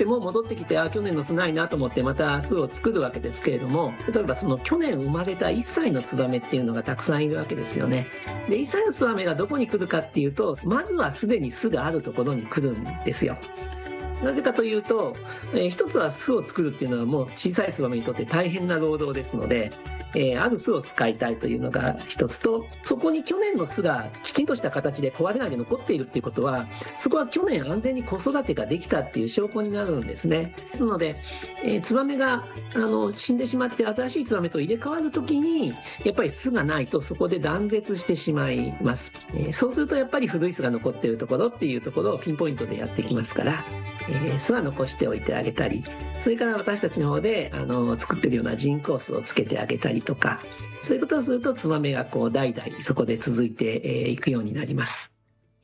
っても戻ってきて、去年の巣ないなと思ってまた巣を作るわけですけれども、例えばその去年生まれた1歳のツバメっていうのがたくさんいるわけですよね。で、1歳のツバメがどこに来るかっていうと、まずはすでに巣があるところに来るんですよ。なぜかというと、一つは巣を作るっていうのはもう小さいツバメにとって大変な労働ですので、ある巣を使いたいというのが一つと、そこに去年の巣がきちんとした形で壊れないで残っているっていうことは、そこは去年安全に子育てができたっていう証拠になるんですね。ですので、ツバメが死んでしまって新しいツバメと入れ替わるときに、やっぱり巣がないとそこで断絶してしまいます。そうするとやっぱり古い巣が残っているところっていうところをピンポイントでやってきますから、巣は残しておいてあげたり、それから私たちの方で作ってるような人工巣をつけてあげたりとか、そういうことをするとツバメがこう代々そこで続いていくようになります。